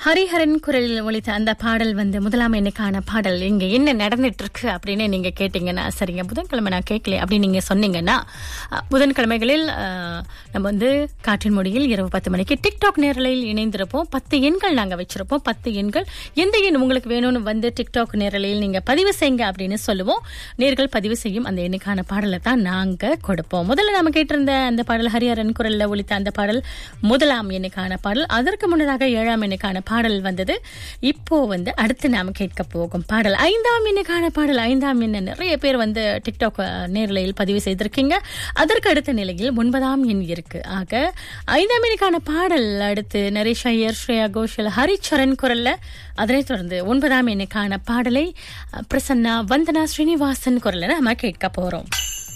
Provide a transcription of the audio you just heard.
ஹரிஹரன் குரலில் ஒலித்த அந்த பாடல் முதலாம் எண்ணுக்கான பாடல். இங்க என்ன நடந்துட்டு இருக்கு அப்படின்னு நீங்க கேட்டீங்கன்னா, சரிங்க புதன்கிழமை நான் கேட்கல அப்படின்னு நீங்க சொன்னீங்கன்னா, புதன்கிழமைகளில் நம்ம காற்றின் மொழியில் இரவு 10 மணிக்கு டிக்டாக் நேரலையில் இணைந்திருப்போம். 10 எண்கள் நாங்க வச்சிருப்போம். 10 எண்கள் எந்த எண் உங்களுக்கு வேணும்னு டிக்டாக் நேரலையில் நீங்க பதிவு செய்யுங்க அப்படின்னு சொல்லுவோம். நேர்கள் பதிவு செய்யும் அந்த எண்ணுக்கான பாடலை தான் நாங்க கொடுப்போம். முதல்ல நாம கேட்டிருந்த அந்த பாடல் ஹரிஹரன் குரல்ல ஒலித்த அந்த பாடல் முதலாம் எண்ணுக்கான பாடல். அதற்கு முன்னதாக 7ஆம் எண்ணுக்கான பாடல் வந்தது. இப்போ அடுத்து நாம கேட்க போகும் பாடல் 5ஆம் எண்ணுக்கான பாடல். 5ஆம் எண் நிறைய பேர் டிக்டாக் நேரலையில் பதிவு செய்திருக்கீங்க. அதற்கு அடுத்த நிலையில் 9ஆம் எண் இருக்கு. ஆக 5ஆம் எண்ணுக்கான பாடல் அடுத்து நரேஷ் ஐயர், ஸ்ரேயா கோஷல், ஹரிச்சரன் குரல்ல, அதனைத் தொடர்ந்து 9ஆம் எண்ணுக்கான பாடலை பிரசன்னா, வந்தனா, ஸ்ரீனிவாசன் குரல்ல நாம கேட்க போறோம்.